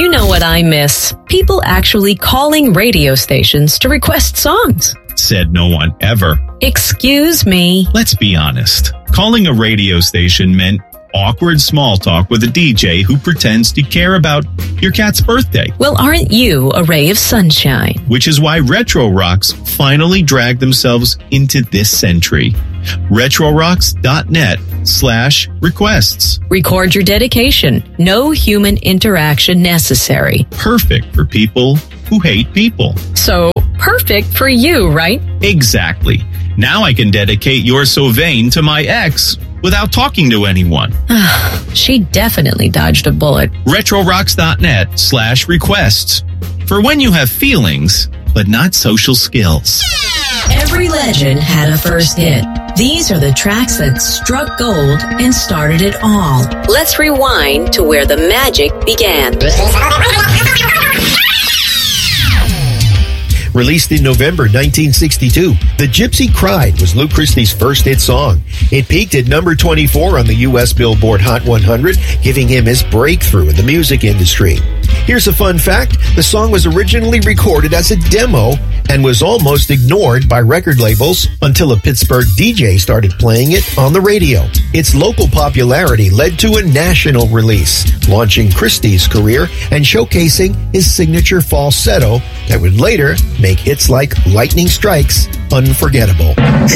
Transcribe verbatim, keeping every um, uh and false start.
You know what I miss? People actually calling radio stations to request songs. Said no one ever. Excuse me. Let's be honest. Calling a radio station meant awkward small talk with a D J who pretends to care about your cat's birthday. Well, aren't you a ray of sunshine? Which is why Retro Rocks finally dragged themselves into this century. RetroRocks.net slash requests. Record your dedication. No human interaction necessary. Perfect for people who hate people. So, perfect for you, right? Exactly. Now I can dedicate You're So Vain to my ex without talking to anyone. She definitely dodged a bullet. RetroRocks.net slash requests. For when you have feelings, but not social skills. Every legend had a first hit. These are the tracks that struck gold and started it all. Let's rewind to where the magic began. Released in November nineteen sixty-two, The Gypsy Cried was Lou Christie's first hit song. It peaked at number twenty-four on the U S Billboard Hot one hundred, giving him his breakthrough in the music industry. Here's a fun fact. The song was originally recorded as a demo and was almost ignored by record labels until a Pittsburgh D J started playing it on the radio. Its local popularity led to a national release, launching Christie's career and showcasing his signature falsetto that would later make hits like Lightning Strikes unforgettable.